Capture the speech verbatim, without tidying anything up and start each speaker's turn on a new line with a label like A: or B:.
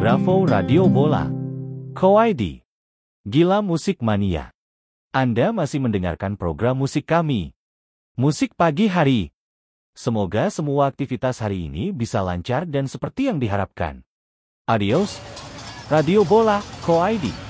A: Bravo Radio Bola. Koidi. Gila Musik Mania. Anda masih mendengarkan program musik kami. Musik pagi hari. Semoga semua aktivitas hari ini bisa lancar dan seperti yang diharapkan. Adios. Radio Bola, Koidi.